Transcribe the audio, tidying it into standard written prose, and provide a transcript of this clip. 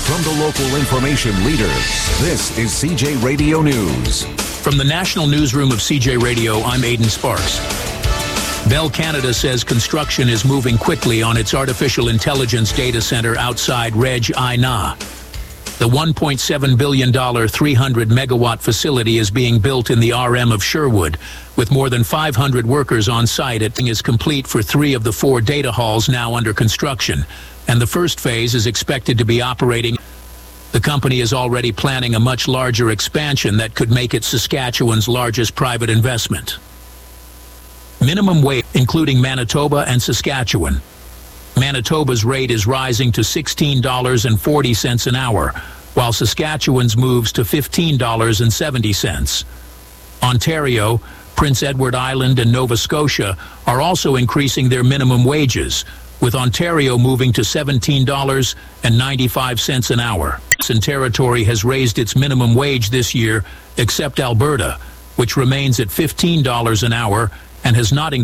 From the local information leader, this is CJ Radio News. From the National Newsroom of CJ Radio, I'm Aidan Sparks. Bell Canada says construction is moving quickly on its artificial intelligence data center outside Regina. The $1.7 billion 300-megawatt facility is being built in the RM of Sherwood, with more than 500 workers on site. It is complete for 3 of the 4 data halls now under construction, and the first phase is expected to be operating. The company is already planning a much larger expansion that could make it Saskatchewan's largest private investment. Minimum wage, including Manitoba and Saskatchewan. Manitoba's rate is rising to $16.40 an hour, while Saskatchewan's moves to $15.70. Ontario, Prince Edward Island, and Nova Scotia are also increasing their minimum wages, with Ontario moving to $17.95 an hour. And territory has raised its minimum wage this year, except Alberta, which remains at $15 an hour and has not increased